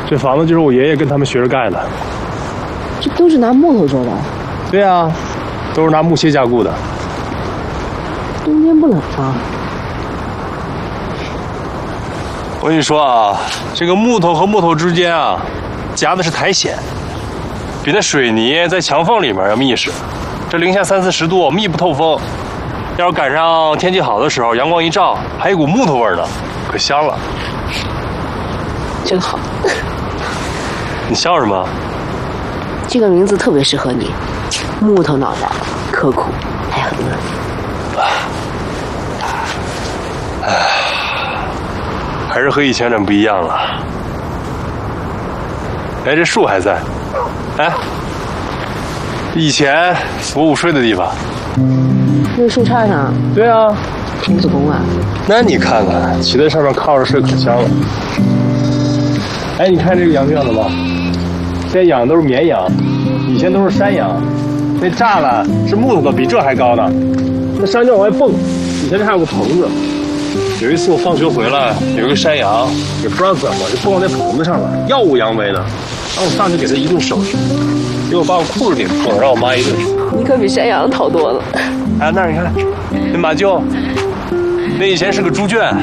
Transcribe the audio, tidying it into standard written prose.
这房子就是我爷爷跟他们学着盖的。 这都是拿木头做的。 对啊，都是拿木楔加固的。 冬天不冷啊？ 我跟你说啊，这个木头和木头之间啊，夹的是苔藓，比那水泥在墙缝里面要密实。这零下30-40度，密不透风。要是赶上天气好的时候，阳光一照，还有股木头味呢，可香了。 真好。 你笑什么？ 这个名字特别适合你，木头脑袋，刻苦，还很闷。 还是和以前人不一样了。哎，这树还在。哎，以前我午睡的地方。 那个树杈上。 对啊。 木子工啊。 那你看看，骑在上面靠着睡可香了。哎，你看这个羊圈子吧，现在养的都是绵羊，以前都是山羊。那栅栏是木头的，比这还高呢。那山羊往外蹦，以前这还有个棚子。有一次我放学回来，有一个山羊，也不知道怎么就蹦到那棚子上了，耀武扬威的。然后我上去给它一顿收拾，结果把我裤子给破了，让我妈一顿说。 你可比山羊好多了。 哎，那儿你看，那马厩，那以前是个猪圈。